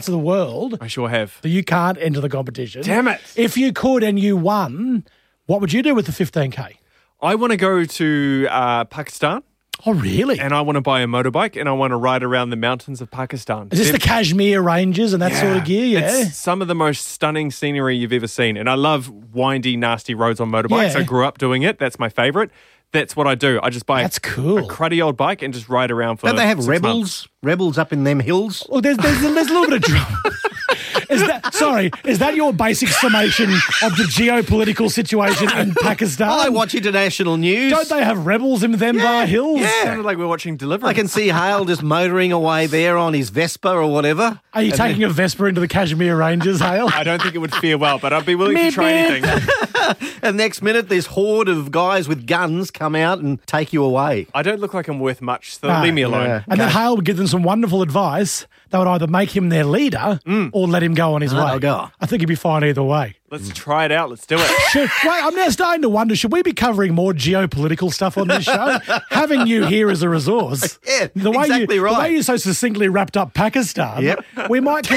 of the world. I sure have. That you can't enter the competition. Damn it. If you could and you won, what would you do with the 15K? I want to go to Pakistan. Oh, really? And I want to buy a motorbike and I want to ride around the mountains of Pakistan. Is this the Kashmir Ranges and that sort of gear? Yeah. It's some of the most stunning scenery you've ever seen. And I love windy, nasty roads on motorbikes. Yeah. I grew up doing it. That's my favourite. That's what I do. I just buy That's cool. a cruddy old bike and just ride around for Don't they have 6 rebels? months. Rebels up in them hills? Well, there's a little bit of trouble. Is that your basic summation of the geopolitical situation in Pakistan? I watch international news. Don't they have rebels in them bar hills? Yeah. Sounded like we're watching Deliverance. I can see Hale just motoring away there on his Vespa or whatever. Are you taking a Vespa into the Kashmir Ranges, Hale? I don't think it would fare well, but I'd be willing to try Meep, anything. And next minute, this horde of guys with guns come out and take you away. I don't look like I'm worth much, so No. leave me alone. Yeah. And then Hale would give them some wonderful advice. They would either make him their leader or let him go on his way. I'll go. I think he'd be fine either way. Let's try it out. Let's do it. Wait, I'm now starting to wonder, should we be covering more geopolitical stuff on this show? Having you here as a resource. Yeah, way exactly The right. way you so succinctly wrapped up Pakistan, Yep. in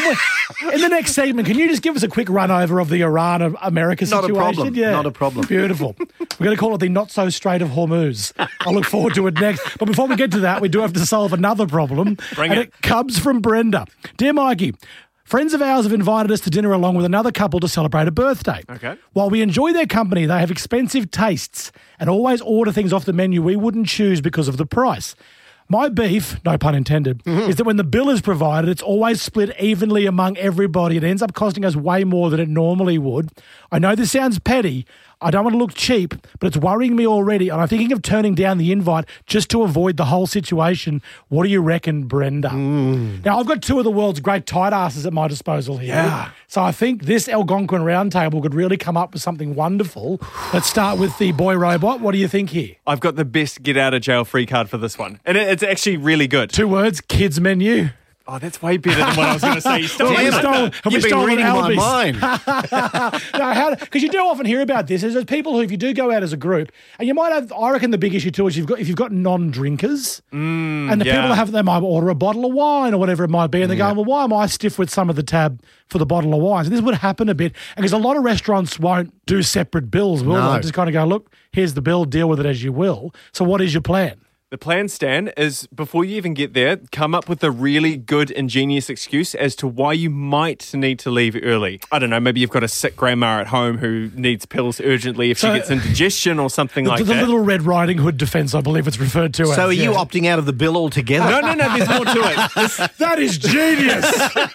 the next segment, can you just give us a quick run over of the Iran-America Not a situation? problem. Not a problem. Beautiful. We're going to call it the Not-So-Strait of Hormuz. I look forward to it next. But before we get to that, we do have to solve another problem. Bring and it. it comes from Brenda. Dear Mikey, friends of ours have invited us to dinner along with another couple to celebrate a birthday. Okay. While we enjoy their company, they have expensive tastes and always order things off the menu we wouldn't choose because of the price. My beef, no pun intended, is that when the bill is provided, it's always split evenly among everybody. It ends up costing us way more than it normally would. I know this sounds petty. I don't want to look cheap, but it's worrying me already, and I'm thinking of turning down the invite just to avoid the whole situation. What do you reckon, Brenda? Now, I've got two of the world's great tight asses at my disposal here. Yeah. So I think this Algonquin Roundtable could really come up with something wonderful. Let's start with the boy robot. What do you think here? I've got the best get out of jail free card for this one. And it's actually really good. 2 words, kids menu. Oh, that's way better than what I was going to say. You stole Have we it. stolen- have we You've been stolen reading my Albies? mind. Because you do often hear about this. There's people who, if you do go out as a group, and you might have, I reckon the big issue too is if you've got non-drinkers, and the yeah. people that have, they might order a bottle of wine or whatever it might be, and they're going, well, why am I stiff with some of the tab for the bottle of wine? So this would happen a bit, and because a lot of restaurants won't do separate bills, will No. they? Just kind of go, look, here's the bill, deal with it as you will. So what is your plan? The plan, Stan, is before you even get there, come up with a really good, ingenious excuse as to why you might need to leave early. I don't know, maybe you've got a sick grandma at home who needs pills urgently if she gets indigestion or something like the that. little Red Riding Hood defense, I believe it's referred to as. So are you yeah. opting out of the bill altogether? No, there's more to it. That is genius.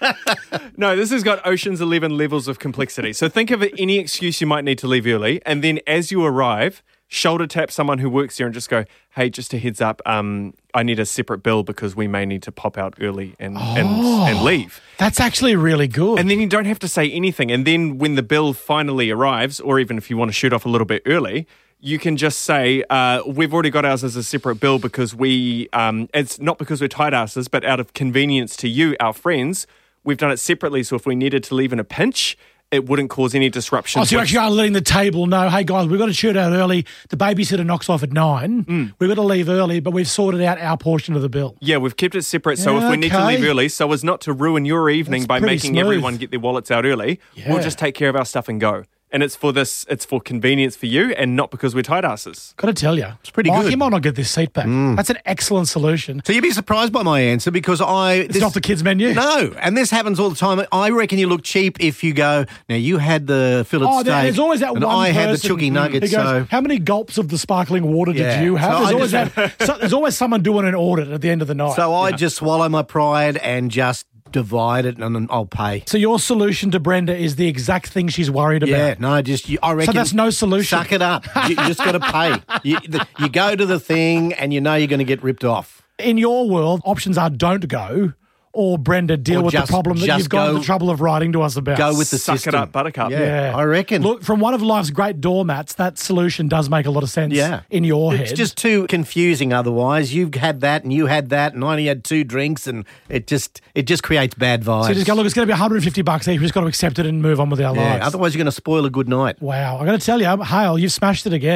No, this has got Ocean's 11 levels of complexity. So think of any excuse you might need to leave early, and then as you arrive, shoulder tap someone who works there and just go, hey, just a heads up, I need a separate bill because we may need to pop out early and leave. That's actually really good. And then you don't have to say anything. And then when the bill finally arrives, or even if you want to shoot off a little bit early, you can just say, we've already got ours as a separate bill because it's not because we're tight asses, but out of convenience to you, our friends, we've done it separately. So if we needed to leave in a pinch, it wouldn't cause any disruption. Oh, so you actually are letting the table know, hey, guys, we've got to shoot out early. The babysitter knocks off at 9. We've got to leave early, but we've sorted out our portion of the bill. Yeah, we've kept it separate. So Yeah, if we need to okay. leave early, so as not to ruin your evening That's by pretty making smooth. everyone get their wallets out early, Yeah. we'll just take care of our stuff and go. And it's for convenience for you and not because we're tight asses. Got to tell you. It's pretty Mike, good. you might not get this seat back. That's an excellent solution. So you'd be surprised by my answer because It's not the kids' menu. No, and this happens all the time. I reckon you look cheap if you go, now you had the fillet Oh, steak there's always that and one I had the person chooky nugget, who goes, so... how many gulps of the sparkling water did Yeah. you have? So There's I always, there's always someone doing an audit at the end of the night. So I just swallow my pride and just divide it and then I'll pay. So your solution to Brenda is the exact thing she's worried about. Yeah, no, I reckon... So that's no solution. Suck it up. You just got to pay. You go to the thing and you know you're going to get ripped off. In your world, options are don't go or Brenda, deal Or with just- the problem that just you've gone to go- the trouble of writing to us about. Go with the Suck system. it up, buttercup. Yeah, I reckon. Look, from one of life's great doormats, that solution does make a lot of sense in your head. It's just too confusing otherwise. You've had that and you had that and I only had 2 drinks and it just creates bad vibes. So you just go, look, it's going to be $150 each. We've just got to accept it and move on with our lives. Otherwise you're going to spoil a good night. Wow. I'm going to tell you, Hale, you've smashed it again.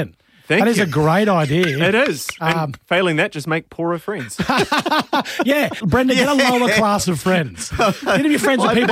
Thank That is you. a great idea. It is. And failing that, just make poorer friends. Yeah, Brendan, get a lower class of friends. You need to be friends with people